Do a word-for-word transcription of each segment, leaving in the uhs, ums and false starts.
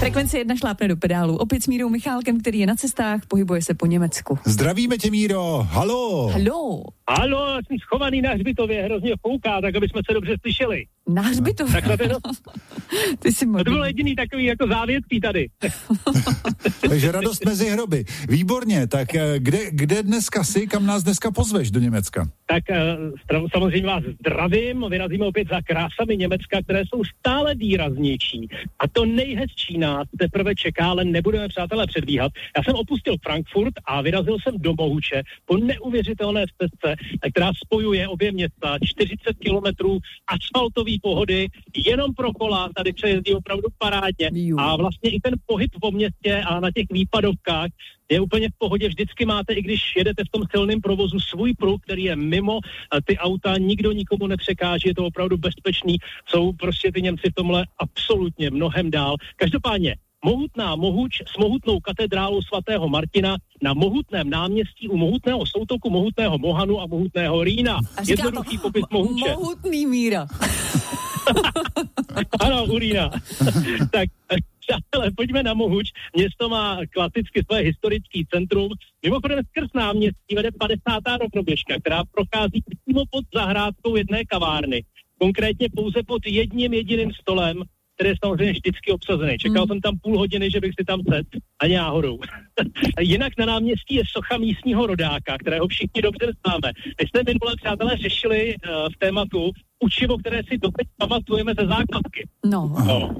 Frekvence jedna šlápne do pedálu. Opět s Mírou Michálkem, který je na cestách, pohybuje se po Německu. Zdravíme tě, Míro. Halo. Halo. Halo, jsem schovaný na hřbitově, hrozně fouká, tak aby jsme se dobře slyšeli. Na hřbitově? Tak to, Ty jsi to bylo jediný takový jako závětý tady. Takže radost mezi hroby. Výborně, tak kde, kde dneska jsi, kam nás dneska pozveš do Německa? Tak uh, samozřejmě vás zdravím, vyrazíme opět za krásami Německa, které jsou stále výraznější. A to nejhezčí nás teprve čeká, ale nebudeme, přátelé, předbíhat. Já jsem opustil Frankfurt a vyrazil jsem do Mohuče po neuvěřitelné stezce, která spojuje obě města, čtyřicet kilometrů asfaltový pohody, jenom pro kola, tady se jezdí opravdu parádně. A vlastně i ten pohyb po městě a na těch výpadovkách je úplně v pohodě. Vždycky máte, i když jedete v tom silném provozu, svůj pruh, který je mimo ty auta, nikdo nikomu nepřekáží, je to opravdu bezpečný. Jsou prostě ty Němci v tomhle absolutně mnohem dál. Každopádně mohutná Mohuč s mohutnou katedrálou svatého Martina na mohutném náměstí u mohutného soutoku, mohutného Mohanu a mohutného Rýna. Jednoduchý popis Mohuče. Mohutný, Míra. Ano, u Rýna. Tak, přátelé, pojďme na Mohuč. Město má klasicky svoje historické centrum. Mimochodem skrz náměstí vede padesátá rovnoběžka, která prochází přímo pod zahrádkou jedné kavárny. Konkrétně pouze pod jedním jediným stolem, který je samozřejmě vždycky obsazený. Čekal hmm. jsem tam půl hodiny, že bych si tam sedl, ani náhodou. Jinak na náměstí je socha místního rodáka, kterého všichni dobře známe. My jsme minule, přátelé, řešili uh, v tématu učivo, které si doteď pamatujeme ze základky. No. no.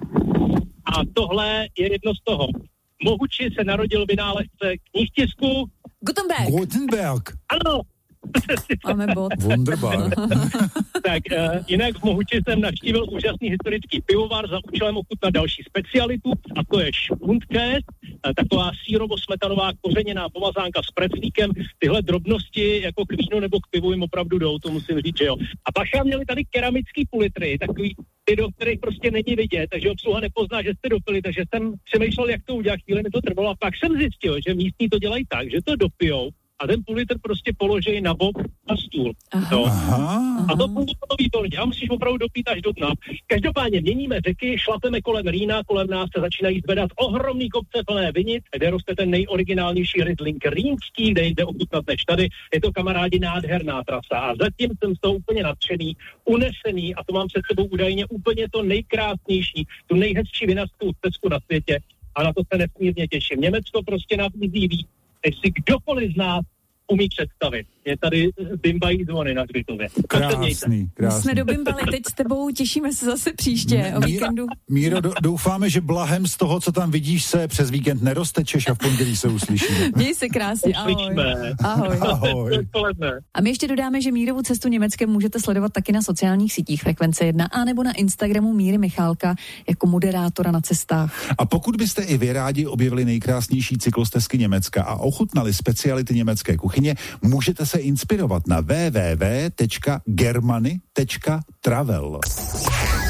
A tohle je jedno z toho. V Mohuči se narodil vynálezce knihtisku Gutenberg. Gutenberg. Ano. Máme bod. Wunderbar. Tak uh, jinak v Mohuči jsem navštívil úžasný historický pivovar za účelem ochutnat další specialitu, a to je špuntkäse, uh, taková sírovo-smetanová kořeněná pomazánka s preclíkem. Tyhle drobnosti jako k vínu nebo k pivu jim opravdu jdou, to musím říct, že jo. A bacha, měli tady keramický pulitry, takový ty, do kterých prostě není vidět, takže obsluha nepozná, že jste dopili, takže jsem přemýšlel, jak to udělat, chvíli mi to trvalo a pak jsem zjistil, že místní to dělají tak, že to dopijou a ten půl litr prostě položí na bok na stůl. No. Aha. A to bylo to výborně. A musíš opravdu dopít až do dna. Každopádně měníme řeky, šlapeme kolem Rýna, kolem nás se začínají zvedat ohromný kopce plné vinic, kde roste ten nejoriginálnější Riesling rýnský, kde jde ochutnat než tady. Je to, kamarádi, nádherná trasa. A zatím jsem z toho úplně nadšený, unesený a to mám před sebou údajně úplně to nejkrásnější, tu nejhezčí vinařskou stezku na světě. A na to se nesmírně těším. Německo prostě nabízí víc, než si kdokoliv z nás umí představit. Je tady bimbají zvony na hřbitově. Krásný, krásný. My jsme dobimbali, teď s tebou, těšíme se zase příště o víkendu. Míro, do, doufáme, že blahem z toho, co tam vidíš, se přes víkend neroztečeš a v pondělí se uslyšíme. Měj se krásně, ahoj. Ahoj. Ahoj. A my ještě dodáme, že Mírovu cestu Německem můžete sledovat taky na sociálních sítích Frekvence jedna a nebo na Instagramu Míry Michálka jako moderátora na cestách. A pokud byste i vy rádi objevili nejkrásnější cyklostezky Německa a ochutnali speciality německé kuchyně, můžete se inspirovat na w w w tečka germany tečka travel.